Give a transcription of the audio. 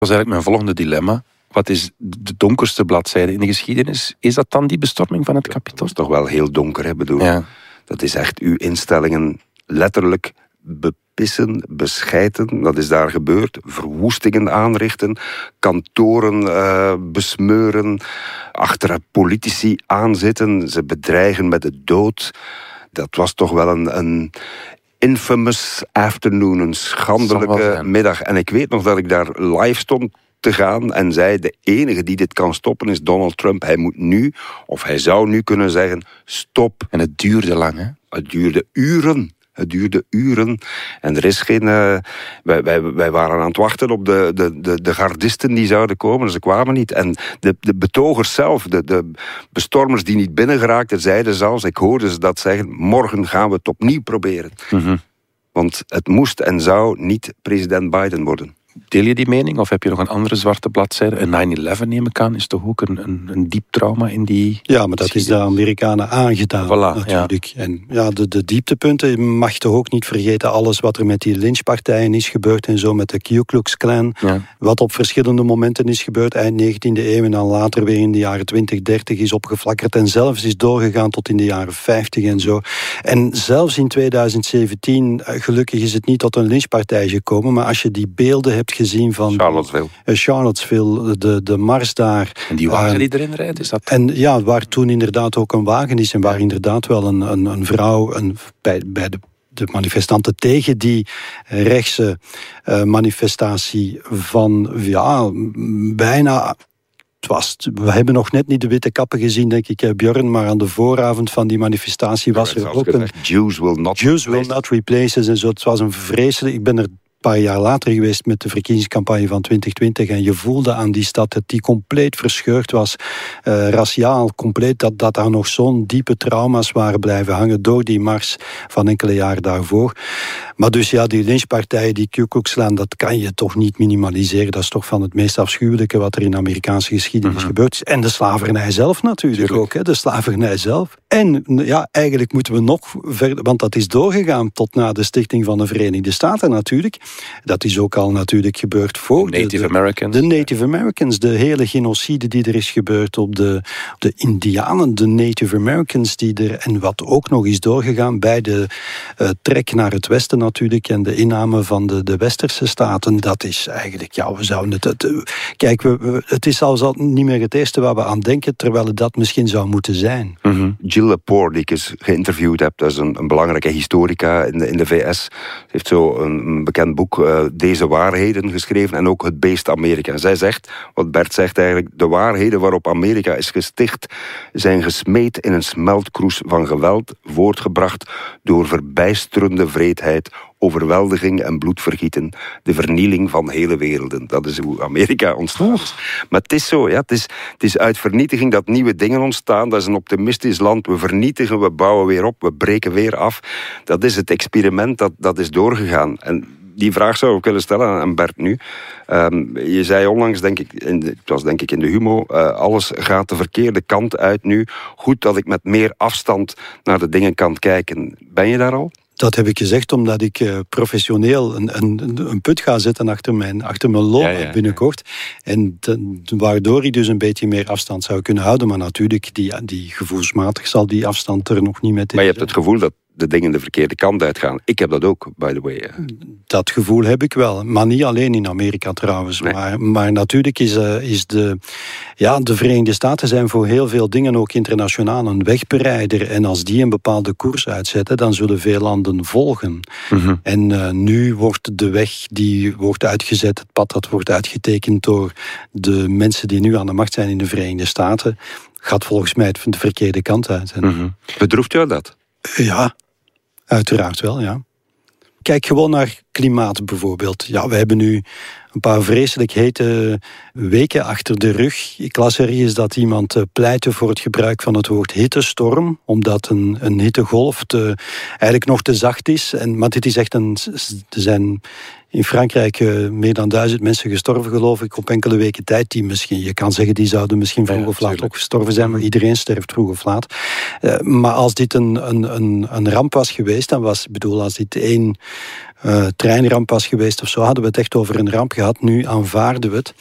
Dat was eigenlijk mijn volgende dilemma. Wat is de donkerste bladzijde in de geschiedenis? Is dat dan die bestorming van het Capitool? Dat is toch wel heel donker, hè, bedoel. Ja. Dat is echt uw instellingen letterlijk bepissen, beschijten. Dat is daar gebeurd. Verwoestingen aanrichten. Kantoren besmeuren. Achter politici aanzitten. Ze bedreigen met de dood. Dat was toch wel een infamous afternoon. Een schandelijke middag. En ik weet nog dat ik daar live stond te gaan en zei, de enige die dit kan stoppen is Donald Trump. Hij moet nu, of hij zou nu kunnen zeggen, stop. En het duurde lang, hè? Het duurde uren. En er is geen... Wij waren aan het wachten op de gardisten die zouden komen. Ze kwamen niet. En de betogers zelf, de bestormers die niet binnengeraakten, zeiden zelfs, ik hoorde ze dat zeggen, morgen gaan we het opnieuw proberen. Mm-hmm. Want het moest en zou niet president Biden worden. Deel je die mening? Of heb je nog een andere zwarte bladzijde? Een 9/11 neem ik aan, is toch ook een diep trauma in die... Ja, maar dat is de Amerikanen aangedaan, natuurlijk. Ja. En ja, de dieptepunten mag je toch ook niet vergeten. Alles wat er met die lynchpartijen is gebeurd en zo, met de Ku Klux Klan. Ja. Wat op verschillende momenten is gebeurd, eind 19e eeuw en dan later weer in de jaren 20, 30 is opgeflakkerd. En zelfs is doorgegaan tot in de jaren 50 en zo. En zelfs in 2017, gelukkig is het niet tot een lynchpartij gekomen, maar als je die beelden hebt gezien van Charlottesville, de mars daar. En die wagen die erin rijdt, is dat? En ja, waar toen inderdaad ook een wagen is en waar inderdaad wel een vrouw bij de manifestanten tegen die rechtse manifestatie van bijna... We hebben nog net niet de witte kappen gezien, denk ik, Björn, maar aan de vooravond van die manifestatie was er ook een... Jews will not replace us en zo. Het was een vreselijk... Ik ben er een paar jaar later geweest met de verkiezingscampagne van 2020 en je voelde aan die stad dat die compleet verscheurd was, raciaal, compleet, dat daar nog zo'n diepe trauma's waren blijven hangen door die mars van enkele jaren daarvoor. Maar dus ja, die lynchpartijen, die Ku Klux Klan, dat kan je toch niet minimaliseren. Dat is toch van het meest afschuwelijke wat er in de Amerikaanse geschiedenis gebeurd is. En de slavernij zelf natuurlijk ook, hè, de slavernij zelf. En ja, eigenlijk moeten we nog verder, want dat is doorgegaan tot na de stichting van de Verenigde Staten natuurlijk. Dat is ook al natuurlijk gebeurd voor de Native Americans. De hele genocide die er is gebeurd op de Indianen, de Native Americans die er, en wat ook nog is doorgegaan bij de trek naar het westen natuurlijk en de inname van de westerse staten. Dat is eigenlijk, ja, we zouden kijk, het is zelfs al niet meer het eerste waar we aan denken, terwijl het dat misschien zou moeten zijn. Mm-hmm. Jill Lepore, die ik eens geïnterviewd heb, dat is een belangrijke historica in de VS. Ze heeft zo een bekend boek, Deze Waarheden, geschreven en ook Het Beest Amerika. En zij zegt, wat Bert zegt eigenlijk, de waarheden waarop Amerika is gesticht zijn gesmeed in een smeltkroes van geweld, voortgebracht door verbijsterende vreedheid, overweldiging en bloedvergieten, de vernieling van hele werelden. Dat is hoe Amerika ontstaan is. Maar het is zo, ja, het is uit vernietiging dat nieuwe dingen ontstaan. Dat is een optimistisch land. We vernietigen, we bouwen weer op, we breken weer af. Dat is het experiment dat is doorgegaan. En die vraag zou ik willen stellen aan Bert nu. Je zei onlangs, denk ik, het was denk ik in de Humo, alles gaat de verkeerde kant uit nu. Goed dat ik met meer afstand naar de dingen kan kijken. Ben je daar al? Dat heb ik gezegd omdat ik professioneel een put ga zetten achter mijn loon binnenkort. En waardoor ik dus een beetje meer afstand zou kunnen houden. Maar natuurlijk, die gevoelsmatig zal die afstand er nog niet met. Maar je hebt het gevoel dat de dingen de verkeerde kant uitgaan. Ik heb dat ook, by the way. Dat gevoel heb ik wel. Maar niet alleen in Amerika trouwens. Nee. Maar natuurlijk is de Verenigde Staten zijn voor heel veel dingen ook internationaal een wegbereider. En als die een bepaalde koers uitzetten, dan zullen veel landen volgen. Mm-hmm. En nu wordt de weg die wordt uitgezet, het pad dat wordt uitgetekend door de mensen die nu aan de macht zijn in de Verenigde Staten, gaat volgens mij de verkeerde kant uit. Mm-hmm. Bedroeft jou dat? Ja, uiteraard wel, ja. Kijk gewoon naar klimaat bijvoorbeeld. Ja, we hebben nu een paar vreselijk hete weken achter de rug. Ik las ergens dat iemand pleitte voor het gebruik van het woord hittestorm, omdat een hittegolf eigenlijk nog te zacht is. Maar dit is echt in Frankrijk meer dan 1000 mensen gestorven, geloof ik, op enkele weken tijd. Die misschien, je kan zeggen, die zouden misschien vroeg of laat ook gestorven zijn, maar iedereen sterft vroeg of laat. Maar als dit een ramp was geweest, dan was, als dit één treinramp was geweest of zo, hadden we het echt over een ramp gehad. Nu aanvaarden we het.